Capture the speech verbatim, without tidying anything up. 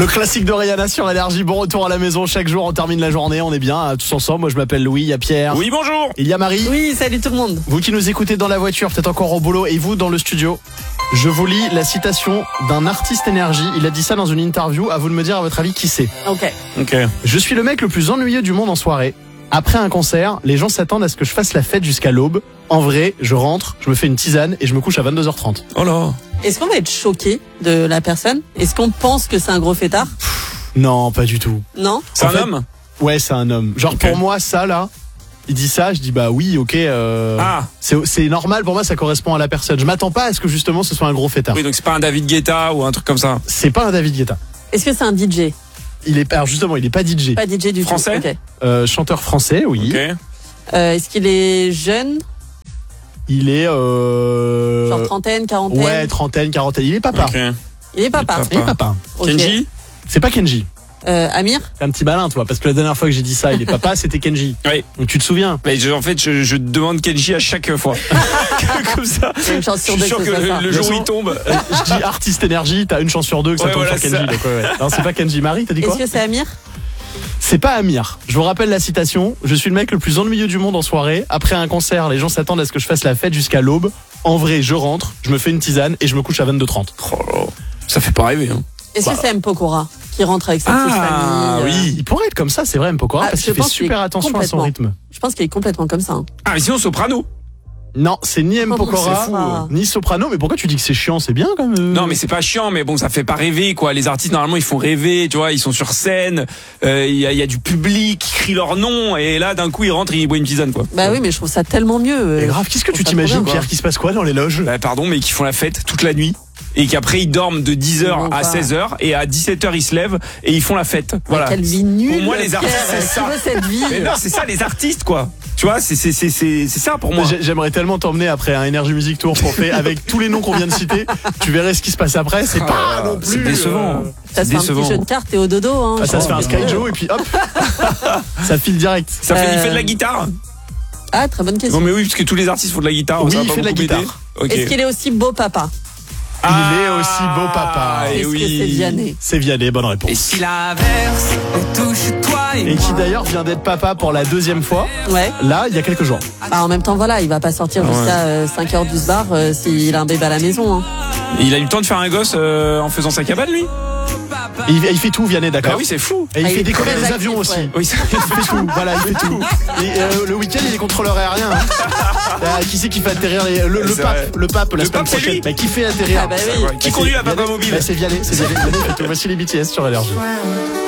Le classique de Rihanna sur Énergie. Bon retour à la maison. Chaque jour, on termine la journée. On est bien hein, tous ensemble. Moi, je m'appelle Louis. Il y a Pierre. Oui, bonjour. Il y a Marie. Oui, salut tout le monde. Vous qui nous écoutez dans la voiture, peut-être encore au boulot, et vous dans le studio. Je vous lis la citation d'un artiste Énergie. Il a dit ça dans une interview. À vous de me dire à votre avis qui c'est. Ok. Ok. Je suis le mec le plus ennuyeux du monde en soirée. Après un concert, les gens s'attendent à ce que je fasse la fête jusqu'à l'aube. En vrai, je rentre, je me fais une tisane et je me couche à vingt-deux heures trente. Oh là. Est-ce qu'on va être choqué de la personne? Est-ce qu'on pense que c'est un gros fêtard? Non, pas du tout. Non. C'est En un fait, homme. Ouais, c'est un homme. Genre Ok. pour moi, ça là, il dit ça, je dis bah oui, ok. Euh, Ah. c'est, c'est normal pour moi, ça correspond à la personne. Je m'attends pas à ce que justement ce soit un gros fêtard. Oui, donc c'est pas un David Guetta ou un truc comme ça. C'est pas un David Guetta. Est-ce que c'est un D J? Il est alors justement, il est pas D J. Pas D J du Français tout. Ok. Euh, chanteur français, oui. Ok. Euh, est-ce qu'il est jeune? Il est euh... Genre trentaine, quarantaine? ouais, trentaine, quarantaine. Il est papa. Ok. Il est papa. Il est Il est papa. Ok. Kenji. C'est pas Kenji. Euh, Amir? C'est un petit malin, toi, parce que la dernière fois que j'ai dit ça, il est papa, c'était Kenji. Oui. Donc tu te souviens? Mais je- en fait, je, je demande Kenji à chaque fois. Comme ça. Il y a une chance Je sur suis deux sûr que que ce soit le, ça. le Bien jour où sûr. il tombe. Je dis artiste énergie, t'as une chance sur deux que ça Ouais, tombe voilà, sur Kenji. ça. Donc, ouais, ouais. Non, c'est pas Kenji. Marie, t'as dit quoi? Est-ce que c'est Amir? C'est pas Amir. Je vous rappelle la citation. Je suis le mec le plus ennuyeux du monde en soirée. Après un concert, les gens s'attendent à ce que je fasse la fête jusqu'à l'aube. En vrai, je rentre, je me fais une tisane et je me couche à vingt-deux trente. Oh là là. Ça fait pas rêver. Hein. Est-ce Bah. que c'est M. Pokora qui rentre avec sa Ah, petite famille? euh, Oui, il pourrait être comme ça, c'est vrai, M. Pokora, Ah, parce je qu'il fait pense qu'il est super attention à son complètement. rythme. Je pense qu'il est complètement comme ça. hein. Ah, mais sinon, Soprano. Non, c'est ni M. Oh, Pokora, c'est fou, hein. ni Soprano. Mais pourquoi tu dis que c'est chiant? C'est bien quand même. Non, mais c'est pas chiant, mais bon, ça fait pas rêver, quoi. Les artistes, normalement, ils font rêver, tu vois. Ils sont sur scène, euh, il y, a, il y a du public qui crie leur nom, et là, d'un coup, ils rentrent et ils boivent une tisane, quoi. Bah oui, mais je trouve ça tellement mieux. euh, Mais grave, qu'est-ce que je tu trouve ça trop t'imagines, bien, Pierre, quoi. qu'il se passe quoi dans les loges? Bah, pardon, mais qui font la fête toute la nuit. Et qu'après ils dorment de dix heures Ils vont à pas. seize heures et à dix-sept heures ils se lèvent et ils font la fête. Voilà. Quelle vie nulle. Pour moi, les artistes, Pierre, c'est ça. Qui veut cette vie? Mais non, c'est ça les artistes, quoi. Tu vois, c'est c'est c'est c'est c'est ça pour moi. J'ai- J'aimerais tellement t'emmener après un Energy Music Tour qu'on fait avec tous les noms qu'on vient de citer. Tu verrais ce qui se passe après. C'est pas Ah, non c'est plus. décevant. euh, Ça se fait un décevant. petit jeu de cartes et au dodo. Hein, ah, ça se fait un Oh, Sky bien. Joe et puis hop, ça file direct. Ça fait, il fait de la Euh, guitare. Ah, très bonne question. Non mais oui, parce que tous les artistes font de la guitare. Oui, ça va il pas fait de la beaucoup guitare. m'aider. Ok. Est-ce qu'il est aussi beau papa? Ah, Il est aussi beau papa. et Est-ce oui. que c'est Vianney? C'est Vianney, bonne réponse. Et si l'averse touche toi et, Et moi, qui d'ailleurs vient d'être papa pour la deuxième fois, Ouais. là, il y a quelques jours. Bah, en même temps, voilà, il va pas sortir Ouais. jusqu'à euh, cinq heures douze bar euh, s'il a un bébé à la maison. Hein. Il a eu le temps de faire un gosse euh, en faisant sa cabane, lui. Et il, il fait tout, Vianney, Bah d'accord? oui, c'est fou. Et il Ah, fait il est décoller très les actif, avions aussi. ouais. Oui, ça- Il fait tout, voilà, il fait tout. Et euh, le week-end, il est contrôleur aérien. Hein. Ah, qui c'est qui fait atterrir les... le, le C'est pape, vrai. le pape la Le semaine pape, c'est prochaine. lui Bah, qui fait atterrir? Ah bah oui. Qui conduit la papa mobile? Bah, c'est Vianney, c'est Vianney. Vianney fait tout. Voici les B T S sur Énergie.